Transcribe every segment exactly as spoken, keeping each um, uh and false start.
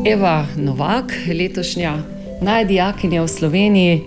Eva Novak, letošnja najdijakinja v Sloveniji,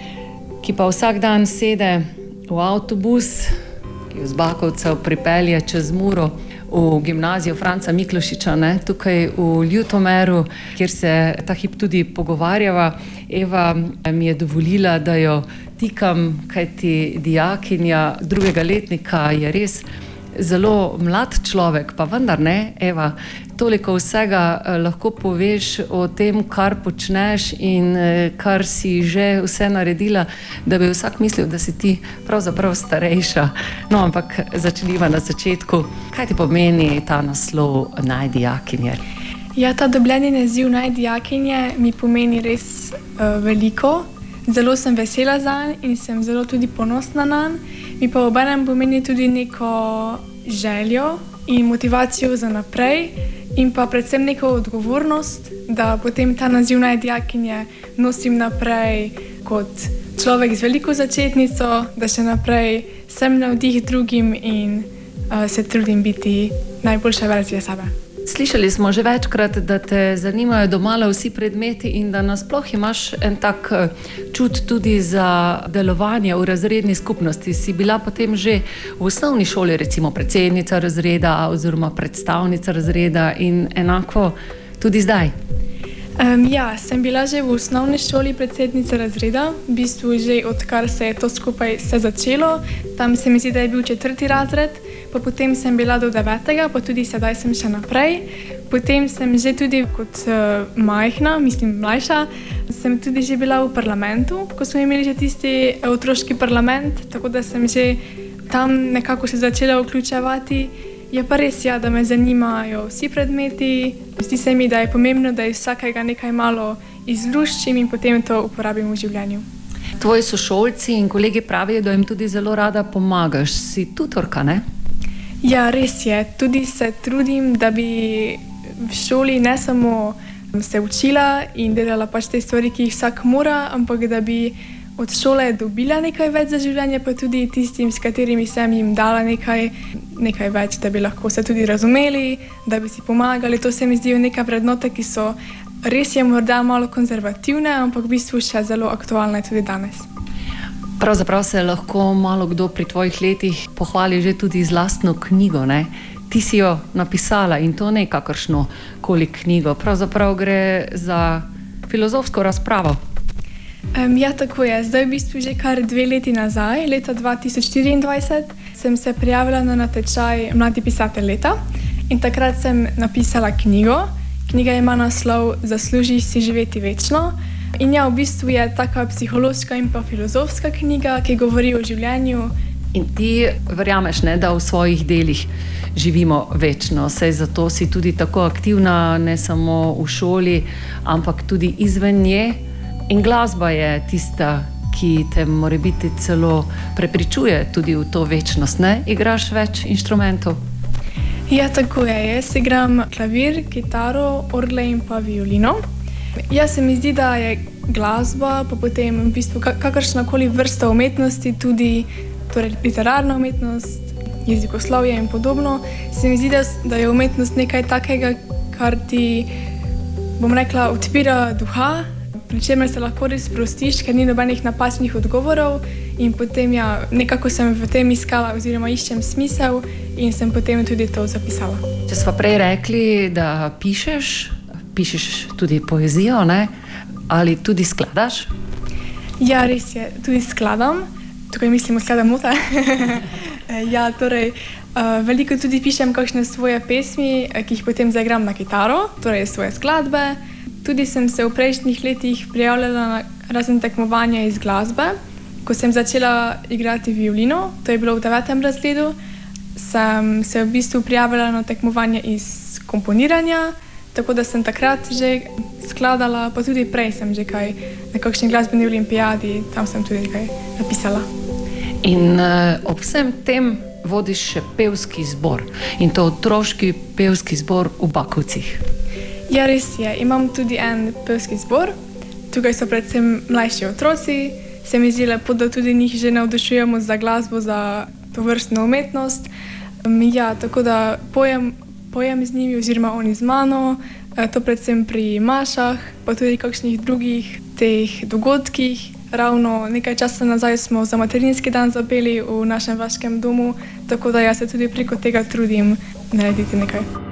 ki pa vsak dan sede v avtobus, ki jo z Bakovcev pripelje čez Muro v gimnazijo Franca Miklošiča, ne, tukaj v Ljutomeru, kjer se ta hip tudi pogovarjava. Eva mi je dovolila, da jo tikam, kajti dijakinja drugega letnika je res zelo mlad človek, pa vendar ne, Eva, toliko vsega lahko poveš o tem, kar počneš in kar si že vse naredila, da bi vsak mislil, da si ti pravzaprav starejša. No, ampak začniva na začetku. Kaj ti pomeni ta naslov najdijakinje? Ja, ta dobljeni naziv najdijakinje mi pomeni res uh, veliko. Zelo sem vesela zanj in sem zelo tudi ponosna nanj. Mi pa obenem pomeni tudi neko željo in motivacijo za naprej in pa predvsem neko odgovornost, da potem ta naziv najdijakinje nosim naprej kot človek z veliko začetnico, da še naprej sem navdih drugim in uh, se trudim biti najboljša verzija sebe. Slišali smo že večkrat, da te zanimajo domala vsi predmeti in da nasploh imaš en tak čut tudi za delovanje v razredni skupnosti. Si bila potem že v osnovni šoli recimo predsednica razreda oziroma predstavnica razreda in enako tudi zdaj? Um, ja, sem bila že v osnovni šoli predsednica razreda, v bistvu že odkar se je to skupaj se začelo. Tam se mi zdi, da je bil četrti razred, pa potem sem bila do devetega, pa tudi sedaj sem še naprej. Potem sem že tudi kot uh, majhna, mislim mlajša, sem tudi že bila v parlamentu, ko smo imeli že tisti otroški parlament, tako da sem že tam nekako se začela vključevati. Je pa res, ja, da me zanimajo vsi predmeti. Zdi se mi, da je pomembno, da iz vsakega nekaj malo izluščim in potem to uporabim v življenju. Tvoji sošolci in kolegi pravijo, da jim tudi zelo rada pomagaš. Si tutorka, ne? Ja, res je. Tudi se trudim, da bi v šoli ne samo se učila in delala pač te stvari, ki jih vsak mora, ampak da bi od šole dobila nekaj več za življenje, pa tudi tistim, s katerimi sem jim dala nekaj, nekaj več, da bi lahko se tudi razumeli, da bi si pomagali. To se mi zdijo neka vrednote, ki so res je morda malo konzervativne, ampak v bistvu še zelo aktualne tudi danes. Pravzaprav se lahko malo kdo pri tvojih letih pohvali že tudi z lastno knjigo, ne? Ti si jo napisala in to ne kakršno koli knjigo. Pravzaprav gre za filozofsko razpravo. Um, ja, tako je. Zdaj v bistvu že kar dve leti nazaj, leta dva tisoč štiriindvajset, sem se prijavila na natečaj Mladi pisatelj leta in takrat sem napisala knjigo. Knjiga ima naslov Zaslužiš si živeti večno in ja, v bistvu je taka psihološka in pa filozofska knjiga, ki govori o življenju. In ti verjameš, ne, da v svojih delih živimo večno, saj zato si tudi tako aktivna, ne samo v šoli, ampak tudi izven nje. In glasba je tista, ki te morebiti celo prepričuje tudi v to večnost, ne? Igraš več inštrumentov? Ja, tako je. Jaz igram klavir, kitaro, orgle in pa violino. Ja, se mi zdi, da je glasba, pa potem v bistvu kakršnakoli vrsta umetnosti, tudi torej literarna umetnost, jezikoslovje in podobno, se mi zdi, da, da je umetnost nekaj takega, kar ti, bom rekla, odpira duha, pri čemer se lahko res sprostiš, ker ni nobenih napačnih odgovorov in potem ja, nekako sem v tem iskala oziroma iščem smisel in sem potem tudi to zapisala. Če sva prej rekli, da pišeš, pišeš tudi poezijo, ne? Ali tudi skladaš? Ja, res je, tudi skladam. Tukaj mislim, skladam note. Ja, torej, uh, veliko tudi pišem kakšne svoje pesmi, ki jih potem zaigram na kitaro, torej svoje skladbe. Tudi sem se v prejšnjih letih prijavljala na razne tekmovanja iz glasbe. Ko sem začela igrati violino, to je bilo v devetem razredu, sem se v bistvu prijavila na tekmovanje iz komponiranja, tako da sem takrat že skladala, pa tudi prej sem že kaj na kakšni glasbeni olimpijadi, tam sem tudi kaj napisala. In uh, ob vsem tem vodiš še pevski zbor in to otroški pevski zbor v Bakovcih. Ja, res je. Imam tudi en pevski zbor. Tukaj so predvsem mlajši otroci. Se mi zdi lepo, da tudi njih že navdušujemo za glasbo, za to vrstno umetnost. Ja, tako da pojem pojem z njimi oziroma oni z mano, to predvsem pri mašah, pa tudi kakšnih drugih teh dogodkih. Ravno nekaj časa nazaj smo za materinski dan zapeli v našem vaškem domu, tako da jaz se tudi preko tega trudim narediti nekaj.